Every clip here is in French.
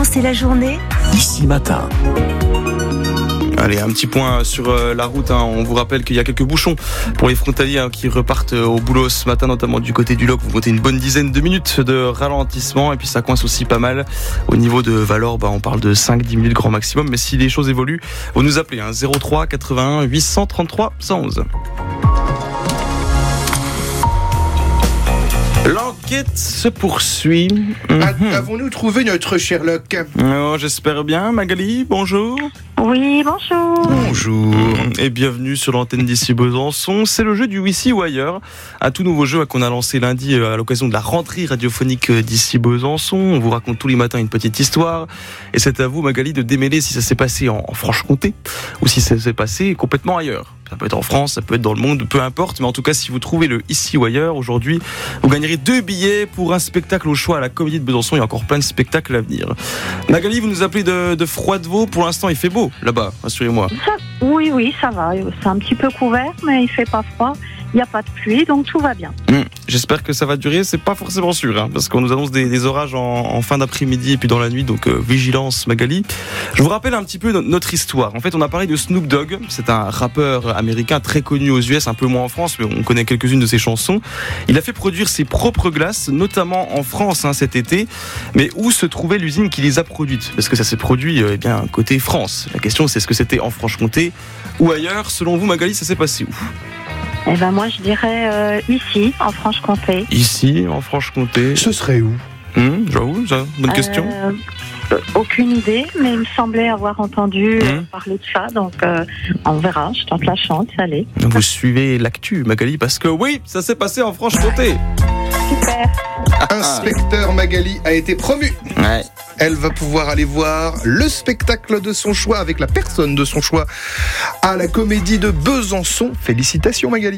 commencer la journée Ici Matin. Allez, un petit point sur la route. On vous rappelle qu'il y a quelques bouchons pour les frontaliers qui repartent au boulot ce matin, notamment du côté du Loc. Vous comptez une bonne dizaine de minutes de ralentissement. Et puis ça coince aussi pas mal. Au niveau de Valor, on parle de 5-10 minutes grand maximum. Mais si les choses évoluent, vous nous appelez 03 81 833 111. L'enquête se poursuit. Avons-nous trouvé notre Sherlock ? Oh, j'espère bien. Magali, bonjour. Oui, bonjour. Bonjour et bienvenue sur l'antenne d'ici Besançon. C'est le jeu du Ici ou ailleurs, un tout nouveau jeu qu'on a lancé lundi à l'occasion de la rentrée radiophonique d'ici Besançon. On vous raconte tous les matins une petite histoire et c'est à vous, Magali, de démêler si ça s'est passé en Franche-Comté ou si ça s'est passé complètement ailleurs. Ça peut être en France, ça peut être dans le monde, peu importe. Mais en tout cas, si vous trouvez le Ici ou ailleurs, aujourd'hui, vous gagnerez 2 billets pour un spectacle au choix à la Comédie de Besançon. Il y a encore plein de spectacles à venir. Magali, vous nous appelez de Froidevaux. Pour l'instant, il fait beau là-bas, rassurez-moi. Oui, ça va. C'est un petit peu couvert, mais il fait pas froid. Il n'y a pas de pluie, donc tout va bien. J'espère que ça va durer, c'est pas forcément sûr, parce qu'on nous annonce des orages en fin d'après-midi et puis dans la nuit, donc vigilance Magali. Je vous rappelle un petit peu notre histoire. En fait, on a parlé de Snoop Dogg, c'est un rappeur américain très connu aux US, un peu moins en France, mais on connaît quelques-unes de ses chansons. Il a fait produire ses propres glaces, notamment en France cet été, mais où se trouvait l'usine qui les a produites ? Parce que ça s'est produit côté France. La question c'est est-ce que c'était en Franche-Comté ou ailleurs ? Selon vous, Magali, ça s'est passé où ? Moi, je dirais ici, en Franche-Comté. Ici, en Franche-Comté. Ce serait où ? J'avoue, bonne question. Aucune idée, mais il me semblait avoir entendu parler de ça, donc on verra, je tente la chance, allez. Vous suivez l'actu, Magali, parce que oui, ça s'est passé en Franche-Comté. Super. Inspecteur Magali a été promu. Ouais. Elle va pouvoir aller voir le spectacle de son choix avec la personne de son choix à la Comédie de Besançon. Félicitations Magali.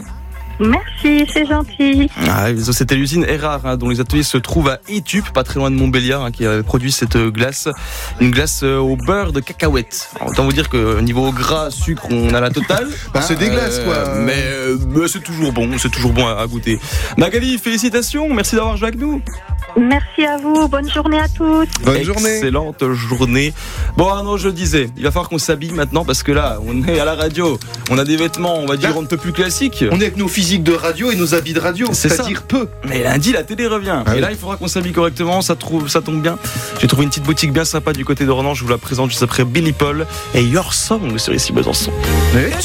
Merci, c'est gentil. C'était l'usine Erard, dont les ateliers se trouvent à Étup, pas très loin de Montbéliard, qui a produit cette glace, une glace au beurre de cacahuète. Autant vous dire que niveau gras, sucre, on a la totale. C'est des glaces quoi. Mais c'est toujours bon à goûter. Magali, félicitations, merci d'avoir joué avec nous. Merci à vous, bonne journée à tous. Bonne journée. Excellente journée. Bon, je disais, il va falloir qu'on s'habille maintenant parce que là, on est à la radio, on a des vêtements, on va dire un peu plus classiques. On est avec nos physiques de radio et nos habits de radio, c'est-à-dire peu. Mais lundi, la télé revient. Et là, il faudra qu'on s'habille correctement, ça tombe bien. J'ai trouvé une petite boutique bien sympa du côté de Ronan, je vous la présente juste après Billy Paul et Your Song sur Ici Besançon.